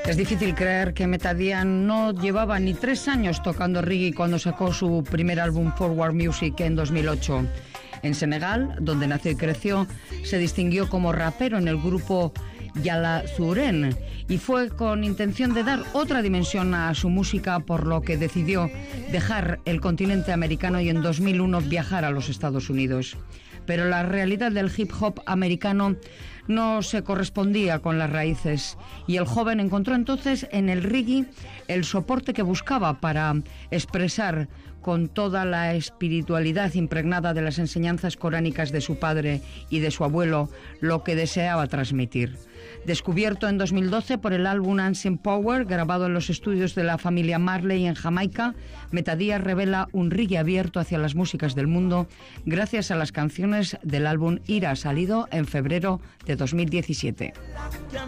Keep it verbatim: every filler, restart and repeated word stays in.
Es difícil creer que Metadian no llevaba ni tres años tocando reggae cuando sacó su primer álbum Forward Music en dos mil ocho. En Senegal, donde nació y creció, se distinguió como rapero en el grupo Yala Zuren y fue con intención de dar otra dimensión a su música, por lo que decidió dejar el continente americano y en dos mil uno viajar a los Estados Unidos. Pero la realidad del hip hop americano no se correspondía con las raíces y el joven encontró entonces en el reggae el soporte que buscaba para expresar con toda la espiritualidad impregnada de las enseñanzas coránicas de su padre y de su abuelo lo que deseaba transmitir. Descubierto en dos mil doce por el álbum Ancient Power, grabado en los estudios de la familia Marley en Jamaica, Metadian revela un reggae abierto hacia las músicas del mundo gracias a las canciones del álbum Ira, salido en febrero de dos mil diecisiete.